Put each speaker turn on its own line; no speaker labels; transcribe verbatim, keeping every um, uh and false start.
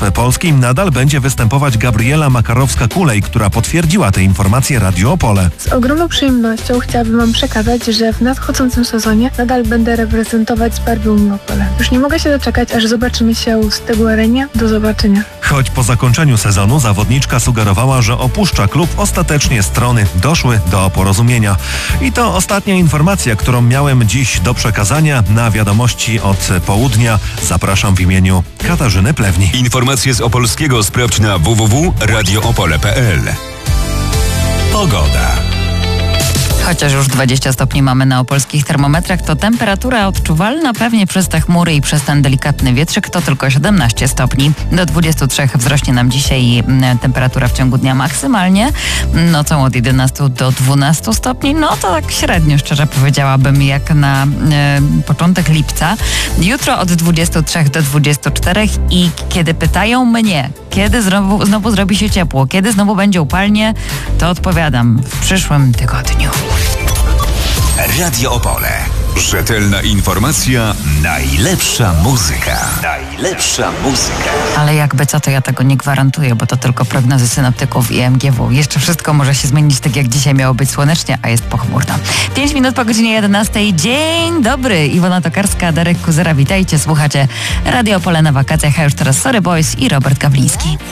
Polski nadal będzie występować Gabriela Makarowska-Kulej, która potwierdziła te informacje Radiu Opole.
Z ogromną przyjemnością chciałabym Wam przekazać, że w nadchodzącym sezonie nadal będę reprezentować barwy Unii Opole. Już nie mogę się doczekać, aż zobaczymy się z tego arenie. Do zobaczenia.
Choć po zakończeniu sezonu zawodniczka sugerowała, że opuszcza klub, ostatecznie strony doszły do porozumienia. I to ostatnia informacja, którą miałem dziś do przekazania na wiadomości od południa. Zapraszam w imieniu Katarzyny Plewni.
Informacje z Opolskiego sprawdź na w w w kropka radio opole kropka p l. Pogoda.
Chociaż już dwadzieścia stopni mamy na opolskich termometrach, to temperatura odczuwalna pewnie przez te chmury i przez ten delikatny wietrzyk to tylko siedemnaście stopni. Do dwudziestu trzech wzrośnie nam dzisiaj temperatura w ciągu dnia maksymalnie. Nocą od jedenastu do dwunastu stopni. No to tak średnio, szczerze powiedziałabym, jak na e, początek lipca. Jutro od dwudziestu trzech do dwudziestu czterech i kiedy pytają mnie, kiedy znowu, znowu zrobi się ciepło, kiedy znowu będzie upalnie, to odpowiadam w przyszłym tygodniu.
Radio Opole. Rzetelna informacja, najlepsza muzyka. Najlepsza muzyka.
Ale jakby co, to ja tego nie gwarantuję, bo to tylko prognozy synoptyków i M G W. Jeszcze wszystko może się zmienić, tak jak dzisiaj miało być słonecznie, a jest pochmurno. Pięć minut po godzinie jedenastej. Dzień dobry. Iwona Tokarska, Darek Kuzera. Witajcie, słuchacie Radio Opole na wakacjach, a już teraz Sorry Boys i Robert Gawliński.